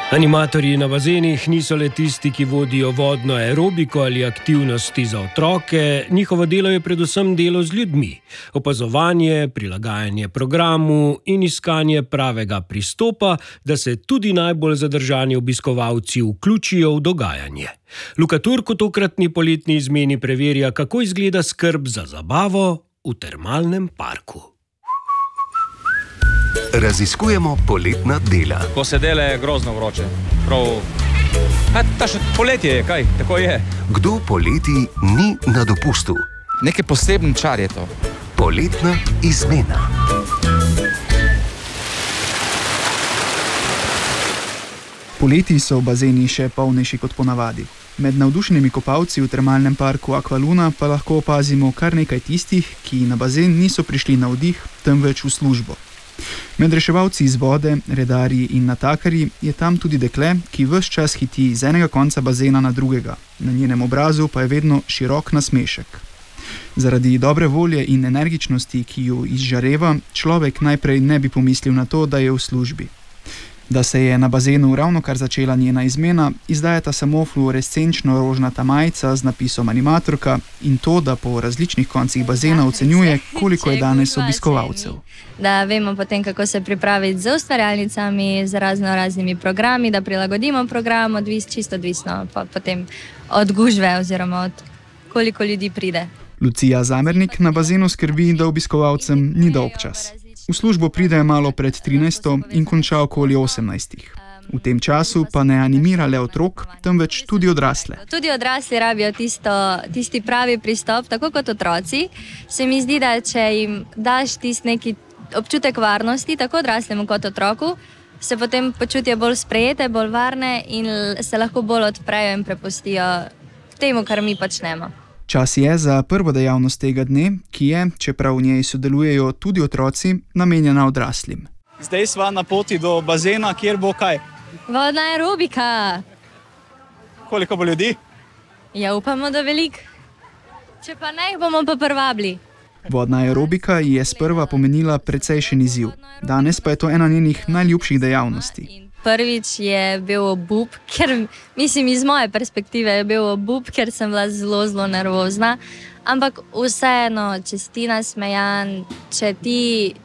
Animatorji na bazenih niso le tisti, ki vodijo vodno aerobiko ali aktivnosti za otroke. Njihovo delo je predvsem delo z ljudmi. Opazovanje, prilagajanje programu in iskanje pravega pristopa, da se tudi najbolj zadržani obiskovalci vključijo v dogajanje. Luka Turk v tokratni poletni izmeni preverja, kako izgleda skrb za zabavo v termalnem parku. Raziskujemo poletna dela. Ko se dela, je grozno vroče. Ta še poletje je, kaj? Tako je. Kdo poleti ni na dopustu? Neki poseben čar je to. Poletna izmena. Poleti so bazeni še polnejši kot ponavadi. Med navdušenimi kopalci v termalnem parku Aqualuna pa lahko opazimo kar nekaj tistih, ki na bazen niso prišli na vdih, temveč v službo. Med reševalci iz vode, redarji in natakarji je tam tudi dekle, ki ves čas hiti z enega konca bazena na drugega. Na njenem obrazu pa je vedno širok nasmešek. Zaradi dobre volje in energičnosti, ki jo izžareva, človek najprej ne bi pomislil na to, da je v službi. Da se je na bazenu ravnokar začela njena izmena, izdajata samo fluorescenčno rožnata majica z napisom animatorka in to, da po različnih koncih bazena ocenjuje, koliko je danes obiskovalcev. Da vemo potem, kako se pripraviti z ustvarjalnicami, z raznimi programi, da prilagodimo program, čisto odvisno pa potem od gužve oziroma od koliko ljudi pride. Lucija Zamernik na bazenu skrbi, da obiskovalcem ni dolgčas. V službo pride malo pred 13. in konča okoli 18. V tem času pa ne animira le otrok, temveč tudi odrasle. Tudi odrasli rabijo tisti pravi pristop, tako kot otroci. Se mi zdi, da če jim daš tisti neki občutek varnosti, tako odraslemu kot otroku, se potem počutijo bolj sprejete, bolj varne in se lahko bolj odprejo in prepustijo temu, kar mi počnemo. Čas je za prvo dejavnost tega dne, ki je, čeprav v njej sodelujejo tudi otroci, namenjena odraslim. Zdaj sva na poti do bazena, kjer bo kaj? Vodna aerobika. Koliko bo ljudi? Ja, upamo, da veliko. Če pa ne, bomo pa privabili. Vodna aerobika je sprva pomenila precejšen izziv. Danes pa je to ena njenih najljubših dejavnosti. Prvič je bil obup, ker mislim iz moje perspektive je bil obup, ker sem bila zelo nervozna. Ampak vseeno, če si ti nasmejan, če ti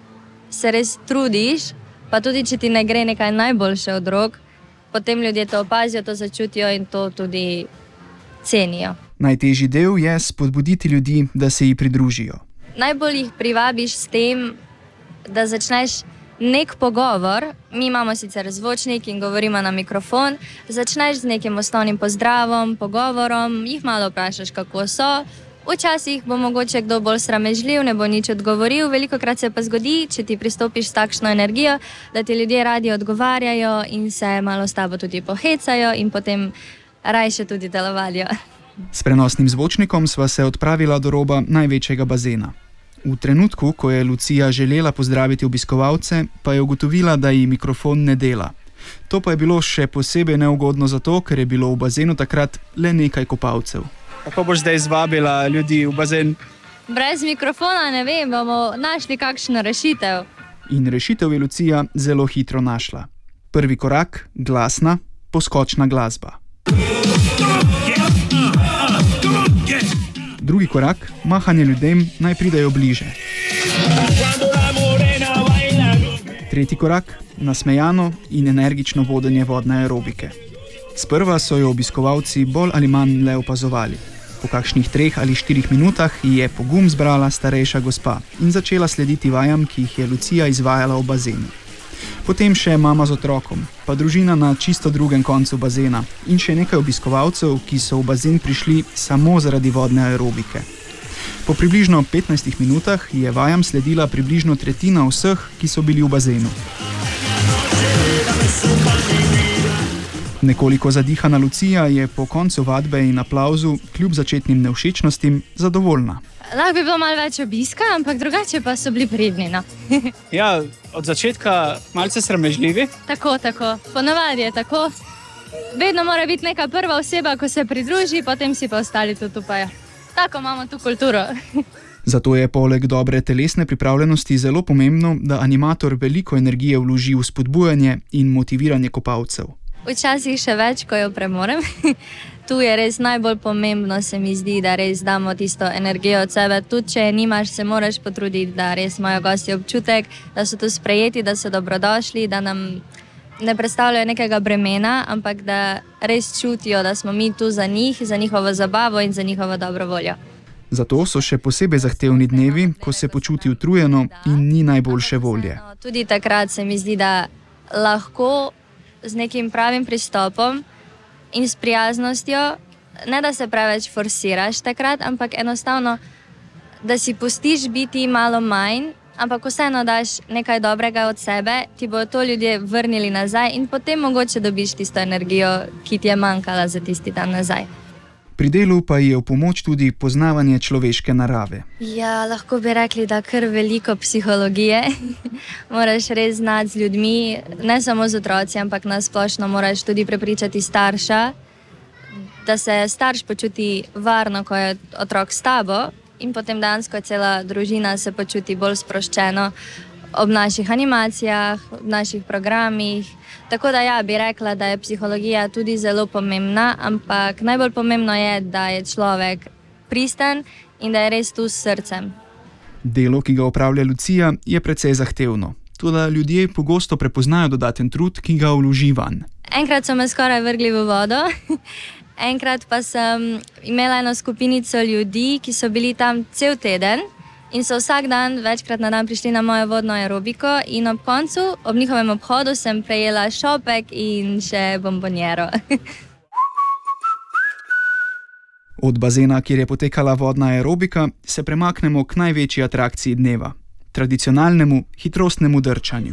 se res trudiš, pa tudi če ti ne gre nekaj najboljše od rok, potem ljudje to opazijo, to začutijo in to tudi cenijo. Najtežji del je spodbuditi ljudi, da se ji pridružijo. Najbolj jih privabiš s tem, da začneš nek pogovor, mi imamo sicer zvočnik in govorimo na mikrofon, začneš z nekim osnovnim pozdravom, pogovorom, jih malo vprašaš, kako so. Včasih bo mogoče kdo bolj sramežljiv, ne bo nič odgovoril, velikokrat se pa zgodi, če ti pristopiš s takšno energijo, da ti ljudje radi odgovarjajo in se malo s tabo tudi pohecajo in potem rajše tudi delovalijo. S prenosnim zvočnikom sva se odpravila do roba največjega bazena. V trenutku, ko je Lucija želela pozdraviti obiskovalce, pa je ugotovila, da ji mikrofon ne dela. To pa je bilo še posebej neugodno zato, ker je bilo v bazenu takrat le nekaj kopalcev. Kako boš zdaj zvabila ljudi v bazen? Brez mikrofona ne vem, bomo našli kakšno rešitev. In rešitev je Lucija zelo hitro našla. Prvi korak, glasna, poskočna glasba. Drugi korak, mahanje ljudem, naj pridejo bliže. Tretji korak, nasmejano in energično vodenje vodne aerobike. Sprva so jo obiskovalci bolj ali manj le opazovali. Po kakšnih 3 ali 4 minutah je pogum zbrala starejša gospa in začela slediti vajam, ki jih je Lucija izvajala v bazenu. Potem še mama z otrokom, pa družina na čisto drugem koncu bazena in še nekaj obiskovalcev, ki so v bazen prišli samo zaradi vodne aerobike. Po približno 15 minutah je vajam sledila približno tretjina vseh, ki so bili v bazenu. Nekoliko zadihana Lucija je po koncu vadbe in aplavzu, kljub začetnim nevšečnostim, zadovoljna. Lahko bi bilo malo več obiska, ampak drugače pa so bili pridni. No. Ja, od začetka malce sramežljivi. Tako. Ponavadi je tako. Vedno mora biti neka prva oseba, ko se pridruži, potem si pa ostali tudi upajo. Tako imamo tu kulturo. Zato je poleg dobre telesne pripravljenosti zelo pomembno, da animator veliko energije vloži v spodbujanje in motiviranje kopalcev. Včasih še več, ko jo premorem. Tu je res najbolj pomembno, se mi zdi, da res damo tisto energijo od sebe. Tudi če je nimaš, se moraš potruditi, da res imajo gosti občutek, da so tu sprejeti, da so dobrodošli, da nam ne predstavljajo nekega bremena, ampak da res čutijo, da smo mi tu za njih, za njihovo zabavo in za njihovo dobro voljo. Zato so še posebej zahtevni dnevi, ko se počuti utrujeno in ni najboljše volje. Tudi takrat se mi zdi, da lahko z nekim pravim pristopom in s prijaznostjo, ne da se preveč forsiraš takrat, ampak enostavno, da si pustiš biti malo manj, ampak vseeno daš nekaj dobrega od sebe, ti bodo to ljudje vrnili nazaj in potem mogoče dobiš tisto energijo, ki ti je manjkala za tisti dan nazaj. Pri delu pa je v pomoč tudi poznavanje človeške narave. Ja, lahko bi rekli, da kar veliko psihologije. Moraš res znati z ljudmi, ne samo z otroci, ampak nasplošno moraš tudi prepričati starša, da se starš počuti varno, ko je otrok s tabo in potem dejansko cela družina se počuti bolj sproščeno ob naših animacijah, ob naših programih. Tako da ja, bi rekla, da je psihologija tudi zelo pomembna, ampak najbolj pomembno je, da je človek pristen in da je res tu s srcem. Delo, ki ga opravlja Lucija, je precej zahtevno. Toda ljudje pogosto prepoznajo dodaten trud, ki ga vloži vanj. Enkrat so me skoraj vrgli v vodo, enkrat pa sem imela eno skupinico ljudi, ki so bili tam cel teden in so vsak dan, večkrat na dan prišli na mojo vodno aerobiko in ob koncu, ob njihovem obhodu sem prejela šopek in še bombonjero. Od bazena, kjer je potekala vodna aerobika, se premaknemo k največji atrakciji dneva, tradicionalnemu hitrostnemu drčanju.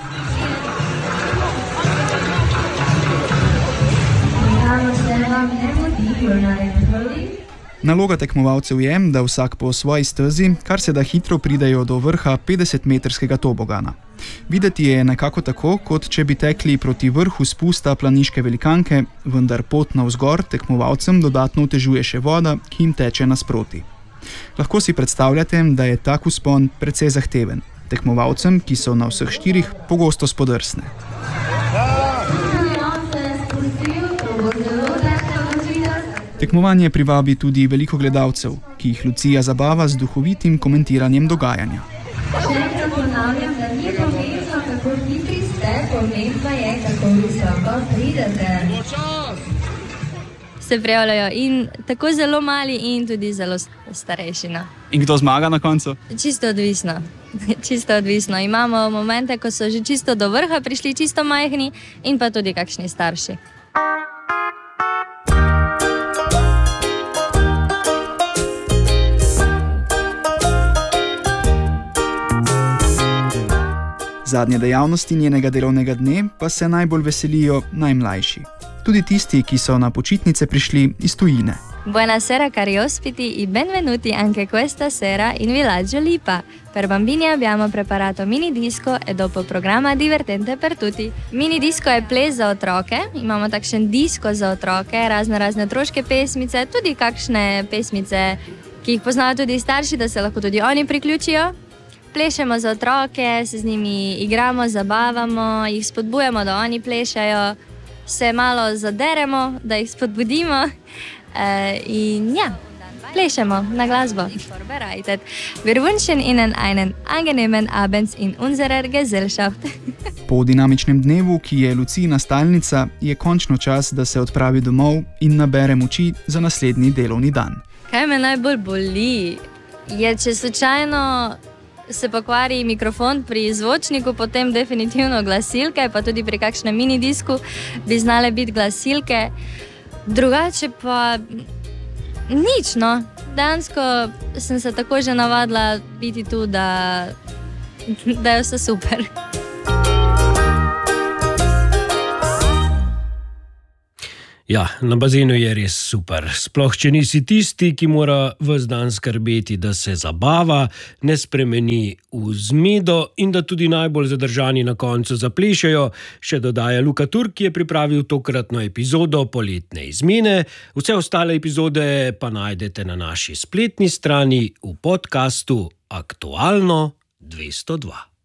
Naloga tekmovalcev je, da vsak po svoji stezi kar se da hitro pridejo do vrha 50-metrskega tobogana. Videti je nekako tako, kot če bi tekli proti vrhu spusta planiške velikanke, vendar pot navzgor tekmovalcem dodatno otežuje še voda, ki jim teče nasproti. Lahko si predstavljate, da je tak vzpon precej zahteven. Tekmovalcem, ki so na vseh 4, pogosto spodrsne. Tekmovanje privabi tudi veliko gledalcev, ki jih Lucija zabava z duhovitim komentiranjem dogajanja. Še enkrat ponavljam, da ni pomembno, kako hitri ste, pomembno je, kako visoko pridete. Se prijavljajo in tako zelo mali in tudi zelo starejši. In kdo zmaga na koncu? Čisto odvisno. Čisto odvisno. Imamo momente, ko so že čisto do vrha prišli čisto majhni in pa tudi kakšni starši. Zadnje dejavnosti njenega delovnega dne pa se najbolj veselijo najmlajši. Tudi tisti, ki so na počitnice prišli iz tujine. Buonasera cari ospiti e benvenuti anche questa sera in villaggio Lipa. Per bambini abbiamo preparato mini disco e dopo programma divertente per tutti. Mini disco je ples za otroke, imamo takšen disko za otroke, razne otroške pesmice, tudi kakšne pesmice, ki jih poznajo tudi starši, da se lahko tudi oni priključijo. Plešemo za otroke, se z njimi igramo, zabavamo, jih spodbujamo, da oni plešajo, se malo zaderemo, da jih spodbudimo in ja, plešemo na glasbo. Wir wünschen Ihnen einen angenehmen Abend in unserer Gesellschaft. Po dinamičnem dnevu, ki je Lucijina stalnica, je končno čas, da se odpravi domov in nabere moči za naslednji delovni dan. Kaj me najbolj boli, je, če slučajno se pokvari mikrofon pri zvočniku, potem definitivno glasilke, pa tudi pri kakšnem minidisku bi znale biti glasilke. Drugače pa nič, no. Dejansko sem se tako že navadila biti tu, da je vse super. Ja, na bazenu je res super. Sploh, če nisi tisti, ki mora ves dan skrbeti, da se zabava ne spremeni v zmedo in da tudi najbolj zadržani na koncu zaplešajo, še dodaja Luka Turk, ki je pripravil tokratno epizodo Poletne izmene. Vse ostale epizode pa najdete na naši spletni strani v podcastu Aktualno 202.